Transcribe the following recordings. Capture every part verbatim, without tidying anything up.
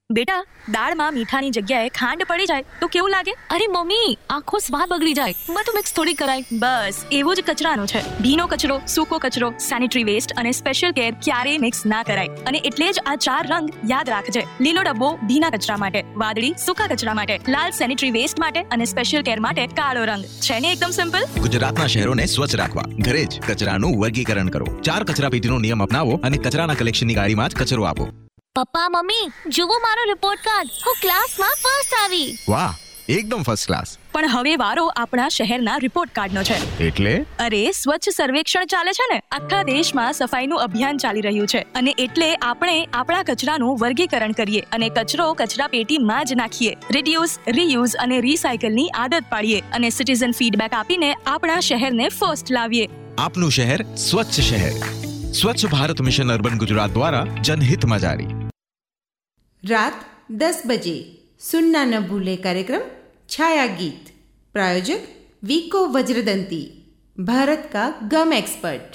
બેટા, દાળમાં મીઠાની જગ્યાએ ખાંડ પડી જાય તો કેવું લાગે? અરે મમ્મી, આખો સ્વાદ બગડી જાય. બધું મિક્સ થોડી કરાય. બસ એવું જ કચરાનું છે. ભીનો કચરો, સૂકો કચરો, સેનિટરી વેસ્ટ અને સ્પેશિયલ કેર ક્યારેય મિક્સ ના કરાય. અને એટલે જ આ ચાર રંગ યાદ રાખજે. લીલો ડબ્બો ભીના કચરા માટે, વાદળી સૂકા કચરા માટે, લાલ સેનિટરી વેસ્ટ માટે અને સ્પેશિયલ કેર માટે કાળો રંગ. છે ને એકદમ સિમ્પલ? ગુજરાતના શહેરોને સ્વચ્છ રાખવા ઘરે જ કચરાનું વર્ગીકરણ કરો. ચાર કચરા પેટીનો નિયમ અપનાવો અને કચરાના કલેક્શનની ગાડીમાં જ કચરો આપો. પપ્પા મમ્મી, જુઓ મારો રિપોર્ટ કાર્ડ. હું ક્લાસમાં ફર્સ્ટ આવી. વાહ, એકદમ ફર્સ્ટ ક્લાસ. પણ હવે વારો આપણા શહેરના રિપોર્ટ કાર્ડનો છે. એટલે અરે સ્વચ્છ સર્વેક્ષણ ચાલે છે ને. આખા દેશમાં સફાઈનું અભિયાન ચાલી રહ્યું છે અને એટલે આપણે આપણા કચરાનું વર્ગીકરણ કરીએ અને કચરો કચરા પેટીમાં જ નાખીએ. રિડ્યુસ, રીયુઝ અને રીસાયકલની આદત પાડીએ અને સિટીઝન ફીડબેક આપીને આપણા શહેરને ફર્સ્ટ લાવીએ. આપનું શહેર સ્વચ્છ શહેર. સ્વચ્છ ભારત મિશન અર્બન ગુજરાત દ્વારા જનહિતમાં જારી. रात दस बजे सुनना न भूले कार्यक्रम छाया गीत. प्रायोजक वीको वज्रदंती, भारत का गम एक्सपर्ट.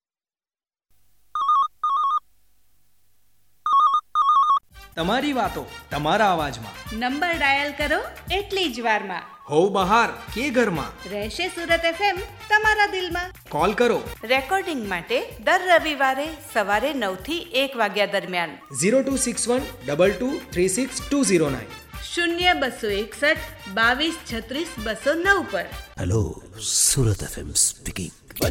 તમારી વાતો તમારા અવાજમાં. નંબર ડાયલ કરો એટલી જ વારમાં. હોવ બહાર કે ઘરમાં, રહેશે સુરત એફએમ તમારા દિલમાં. કોલ કરો રેકોર્ડિંગ માટે દર રવિવારે સવારે નવ થી એક વાગ્યા દરમિયાન. Zero two six one double two three six two zero nine શૂન્ય બસો એકસઠ બાવીસ છત્રીસ બસો નવ પર. Hello, Surat FM speaking.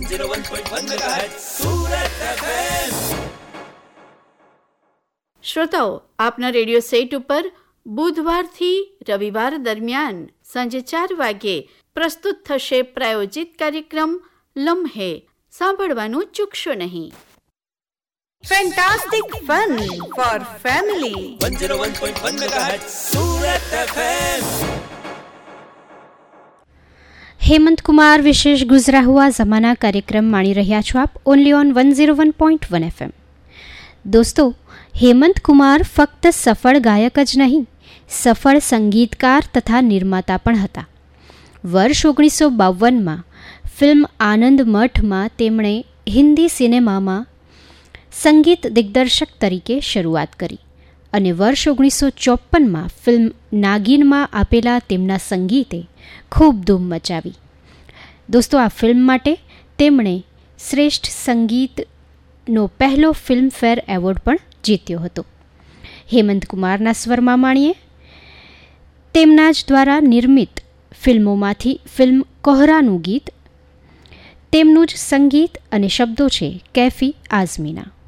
શ્રોતાઓ, આપના રેડિયો સેટ ઉપર બુધવારથી રવિવાર દરમિયાન સાંજે ચાર વાગ્યે પ્રસ્તુત થશે પ્રાયોજિત કાર્યક્રમ લમ્હે. સાંભળવાનું ચૂકશો નહીં. Fantastic fun four family. Hemant Kumar विशेष गुजरा हुआ ज़माना कार्यक्रम माणी रह्या छो आप only on one zero one point one F M. दोस्तों, हेमंत कुमार फक्त सफળ ગાયક જ નહીં, સફળ સંગીતકાર તથા નિર્માતા પણ હતા. વર્ષ ઓગણીસો બાવનમાં ફિલ્મ આનંદ મઠમાં તેમણે હિન્દી સિનેમામાં સંગીત દિગ્દર્શક તરીકે શરૂઆત કરી અને વર્ષ ઓગણીસો ચોપનમાં ફિલ્મ નાગિનમાં આપેલા તેમના સંગીતે ખૂબ ધૂમ મચાવી. દોસ્તો, આ ફિલ્મ માટે તેમણે શ્રેષ્ઠ સંગીતનો પહેલો ફિલ્મફેર એવોર્ડ પણ જીત્યો હતો. હેમંત કુમારના સ્વરમાં માણીએ તેમના જ દ્વારા નિર્મિત ફિલ્મોમાંથી ફિલ્મ કોહરાનું ગીત. તેમનું જ સંગીત અને શબ્દો છે કેફી આઝમીના.